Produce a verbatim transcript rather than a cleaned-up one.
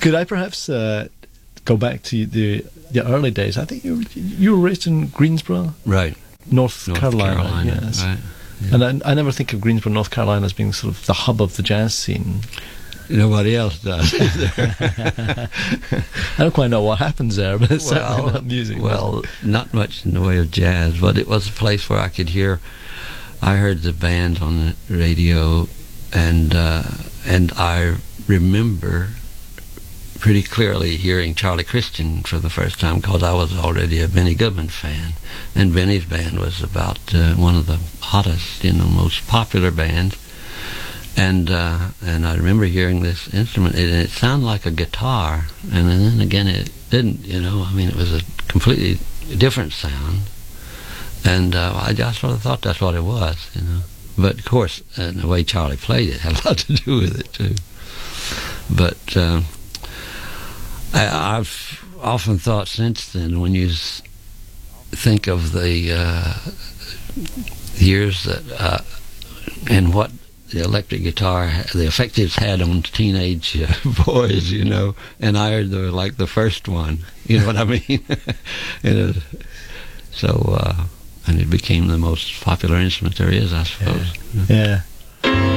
Could I perhaps uh, go back to the the early days? I think you were, you were raised in Greensboro, right, North, North Carolina. Carolina, Yes. right. Yeah. And I, I never think of Greensboro, North Carolina, as being sort of the hub of the jazz scene. Nobody else does either. I don't quite know what happens there, but it's well, certainly not music. Well, not much in the way of jazz, but it was a place where I could hear. I heard the band on the radio, and uh, and I remember pretty clearly hearing Charlie Christian for the first time, because I was already a Benny Goodman fan, and Benny's band was about uh, one of the hottest, you know, most popular bands. And uh, and I remember hearing this instrument, and it sounded like a guitar, and then again it didn't, you know. I mean, it was a completely different sound, and uh, I just sort of thought that's what it was, you know. But of course, uh, the way Charlie played it had a lot to do with it too. But uh, I, I've often thought since then, when you s- think of the uh, years that uh, and what the electric guitar, the effect it's had on teenage uh, boys, you know, and I heard the, like the first one, you know what I mean? And, uh, so, uh, and it became the most popular instrument there is, I suppose. Yeah. yeah.